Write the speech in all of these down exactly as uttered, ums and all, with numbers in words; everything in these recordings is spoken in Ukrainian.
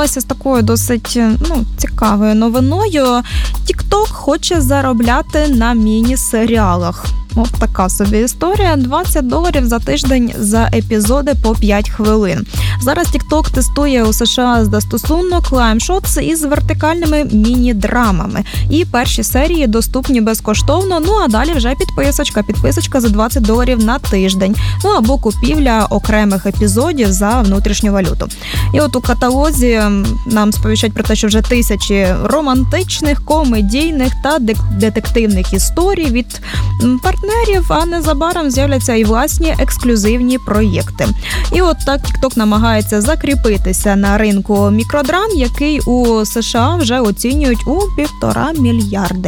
стикнулася з такою досить, ну, цікавою новиною. TikTok хоче заробляти на міні-серіалах. От така собі історія. двадцять доларів за тиждень за епізоди по п'ять хвилин. Зараз TikTok тестує у США застосунок Lime Shots із вертикальними міні-драмами. І перші серії доступні безкоштовно, ну а далі вже підписочка. Підписочка за двадцять доларів на тиждень. Ну або купівля окремих епізодів за внутрішню валюту. І от у каталозі нам сповіщають про те, що вже тисячі романтичних, комедійних та детективних історій від партнерів, а незабаром з'являться і власні ексклюзивні проєкти. І от так TikTok намагається закріпитися на ринку мікродрам, який у США вже оцінюють у півтора мільярди.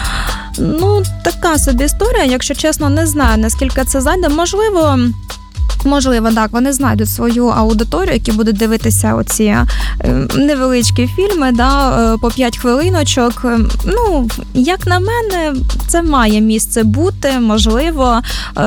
Ну, така собі історія, якщо чесно, не знаю, наскільки це зайде. Можливо, Можливо, так, вони знайдуть свою аудиторію, які будуть дивитися оці невеличкі фільми, да, по п'ять хвилиночок. Ну, як на мене, це має місце бути, можливо,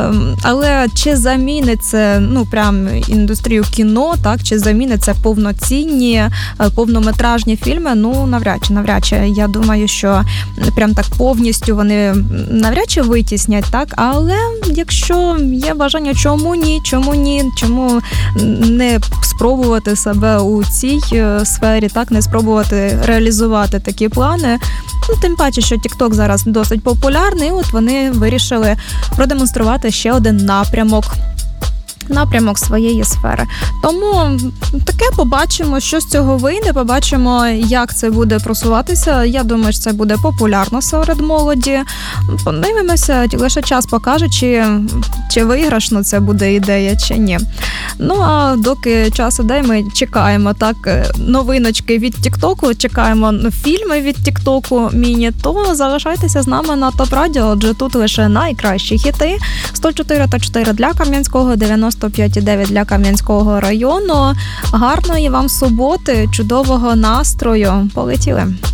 але чи замінить це, ну, прям індустрію кіно, так, чи замінить це повноцінні, повнометражні фільми, ну, навряд чи, навряд чи. Я думаю, що прям так повністю вони навряд чи витіснять, так, але якщо є бажання, чому ні, чому Чому ні? Чому не спробувати себе у цій сфері, так, не спробувати реалізувати такі плани? Ну, тим паче, що TikTok зараз досить популярний, от вони вирішили продемонструвати ще один напрямок. напрямок своєї сфери. Тому таке побачимо, що з цього вийде, побачимо, як це буде просуватися. Я думаю, що це буде популярно серед молоді. Подивимося, лише час покаже, чи, чи виграшно це буде ідея, чи ні. Ну, а доки час іде, ми чекаємо так новиночки від TikTok, чекаємо фільми від TikTok міні, то залишайтеся з нами на Топ Радіо, адже тут лише найкращі хіти. сто чотири та чотири для Кам'янського, дев'яносто п'ять і дев'ять для Кам'янського району. Гарної вам суботи, чудового настрою. Полетіли!